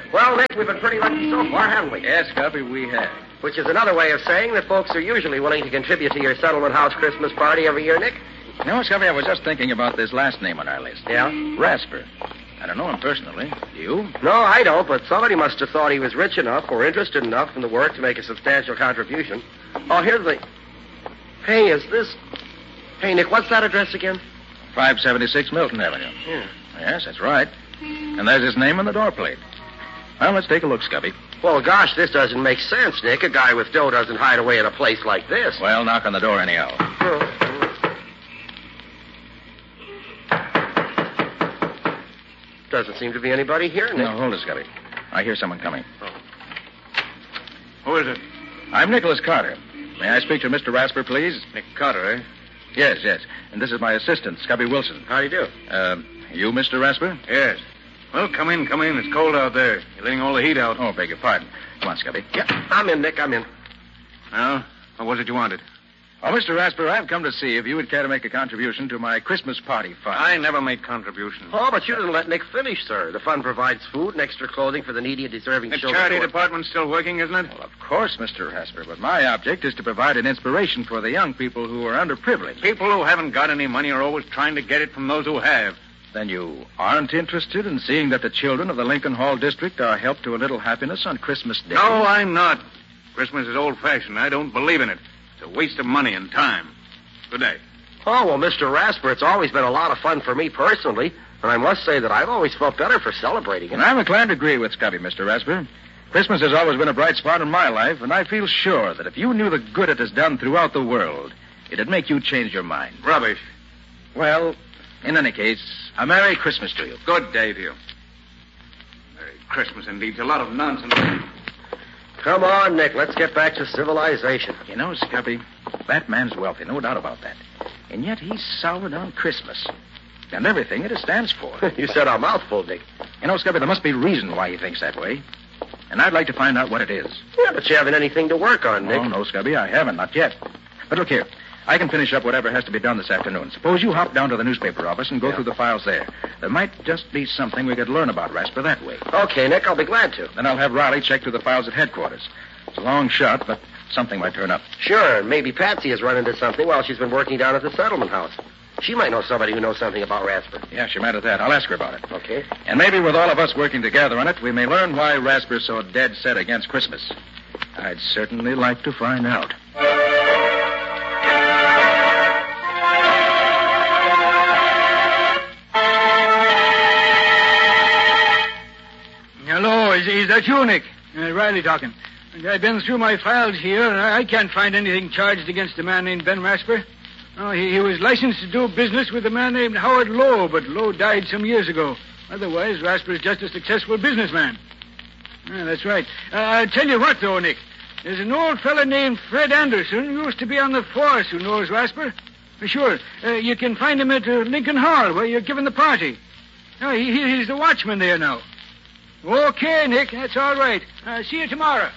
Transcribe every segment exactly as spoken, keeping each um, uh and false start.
Well, Nick, we've been pretty lucky so far, haven't we? Yes, Guppy, we have. Which is another way of saying that folks are usually willing to contribute to your settlement house Christmas party every year, Nick. You know, Guppy, I was just thinking about this last name on our list. Yeah? Rasper. I don't know him personally. Do you? No, I don't, but somebody must have thought he was rich enough or interested enough in the work to make a substantial contribution. Oh, here's the... Hey, is this... Hey, Nick, what's that address again? five seventy-six Milton Avenue. Yeah. Yes, that's right. And there's his name on the door plate. Well, let's take a look, Scubby. Well, gosh, this doesn't make sense, Nick. A guy with dough doesn't hide away in a place like this. Well, knock on the door anyhow. Oh. Doesn't seem to be anybody here, Nick. No, hold it, Scubby. I hear someone coming. Oh. Who is it? I'm Nicholas Carter. May I speak to Mister Rasper, please? Nick Carter, eh? Yes, yes. And this is my assistant, Scubby Wilson. How do you do? Uh, you, Mister Rasper? Yes. Well, come in, come in. It's cold out there. You're letting all the heat out. Oh, beg your pardon. Come on, Scubby. Yeah, I'm in, Nick. I'm in. Well, what was it you wanted? Oh, Mister Rasper, I've come to see if you would care to make a contribution to my Christmas party fund. I never made contributions. Oh, but you didn't let Nick finish, sir. The fund provides food and extra clothing for the needy and deserving The children. charity department's still working, isn't it? Well, of course, Mister Rasper, but my object is to provide an inspiration for the young people who are underprivileged. People who haven't got any money are always trying to get it from those who have. Then you aren't interested in seeing that the children of the Lincoln Hall district are helped to a little happiness on Christmas Day? No, I'm not. Christmas is old-fashioned. I don't believe in it. It's a waste of money and time. Good day. Oh, well, Mister Rasper, it's always been a lot of fun for me personally, and I must say that I've always felt better for celebrating it. And I'm inclined to agree with Scubby, Mister Rasper. Christmas has always been a bright spot in my life, and I feel sure that if you knew the good it has done throughout the world, it'd make you change your mind. Rubbish. Well, in any case, a Merry Christmas to you. Good day to you. Merry Christmas, indeed. It's a lot of nonsense. Come on, Nick. Let's get back to civilization. You know, Scubby, that man's wealthy, no doubt about that. And yet he's soured on Christmas and everything it stands for. You said a mouthful, Nick. You know, Scubby, there must be reason why he thinks that way. And I'd like to find out what it is. Yeah, but you haven't anything to work on, Nick. Oh, no, Scubby, I haven't, not yet. But look here. I can finish up whatever has to be done this afternoon. Suppose you hop down to the newspaper office and go Yeah. through the files there. There might just be something we could learn about Rasper that way. Okay, Nick, I'll be glad to. Then I'll have Riley check through the files at headquarters. It's a long shot, but something might turn up. Sure, and maybe Patsy has run into something while she's been working down at the settlement house. She might know somebody who knows something about Rasper. Yeah, she might at that. I'll ask her about it. Okay. And maybe with all of us working together on it, we may learn why Rasper's so dead set against Christmas. I'd certainly like to find out. Hello, is, is that you, Nick? Uh, Riley talking. And I've been through my files here, and I, I can't find anything charged against a man named Ben Rasper. Oh, he, he was licensed to do business with a man named Howard Lowe, but Lowe died some years ago. Otherwise, Rasper's just a successful businessman. Yeah, that's right. Uh, I'll tell you what, though, Nick. There's an old fella named Fred Anderson who used to be on the force who knows Rasper. Sure. Uh, you can find him at uh, Lincoln Hall, where you're giving the party. Oh, he, he's the watchman there now. Okay, Nick, that's all right. Uh, see you tomorrow.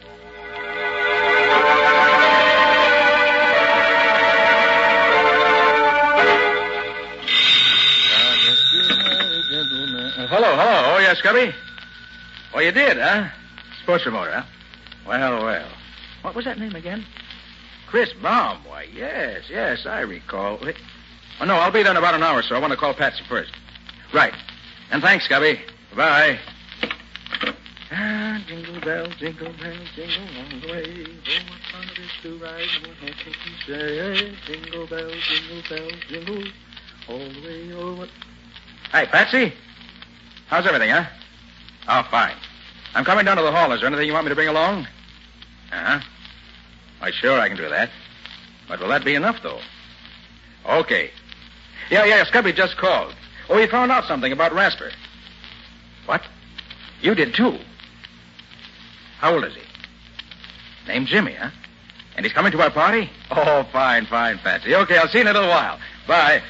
Uh, hello, hello. Oh, yes, Scubby? Oh, you did, huh? Sports remoter, huh? Well, well. What was that name again? Chris Baum. Why, yes, yes, I recall. Wait. Oh, no, I'll be there in about an hour, so I want to call Patsy first. Right. And thanks, Scubby. Bye. Ah, jingle bells, jingle bells, jingle all the way. Oh, what fun it is to ride in a happy sleigh. Jingle bells, jingle bells, jingle all the way. Oh, what... Hey, Patsy. How's everything, huh? Oh, fine. I'm coming down to the hall. Is there anything you want me to bring along? Uh-huh. Why, sure, I can do that. But will that be enough, though? Okay. Yeah, yeah, Scubby just called. Oh, he found out something about Rasper. What? You did, too? How old is he? Named Jimmy, huh? And he's coming to our party? Oh, fine, fine, Patsy. Okay, I'll see you in a little while. Bye.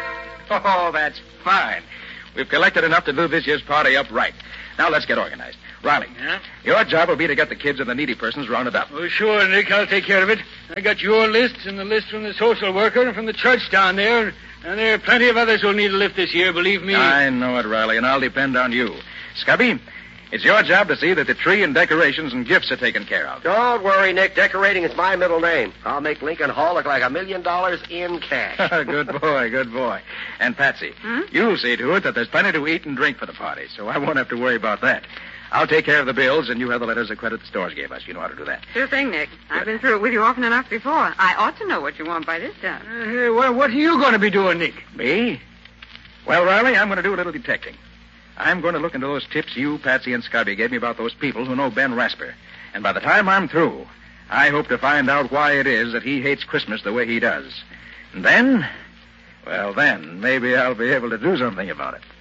Oh, that's fine. We've collected enough to do this year's party up right. Now let's get organized. Riley, Yeah? your job will be to get the kids and the needy persons rounded up. Oh, sure, Nick. I'll take care of it. I got your list and the list from the social worker and from the church down there. And there are plenty of others who'll need a lift this year, believe me. I know it, Riley, and I'll depend on you. Scubby, it's your job to see that the tree and decorations and gifts are taken care of. Don't worry, Nick. Decorating is my middle name. I'll make Lincoln Hall look like a million dollars in cash. Good boy, good boy. And Patsy, Hmm? you'll see to it that there's plenty to eat and drink for the party, so I won't have to worry about that. I'll take care of the bills, and you have the letters of credit the stores gave us. You know how to do that. Sure thing, Nick. I've been through it with you often enough before. I ought to know what you want by this time. Uh, hey, what, what are you going to be doing, Nick? Me? Well, Riley, I'm going to do a little detecting. I'm going to look into those tips you, Patsy, and Scubby gave me about those people who know Ben Rasper. And by the time I'm through, I hope to find out why it is that he hates Christmas the way he does. And then, well, then, maybe I'll be able to do something about it.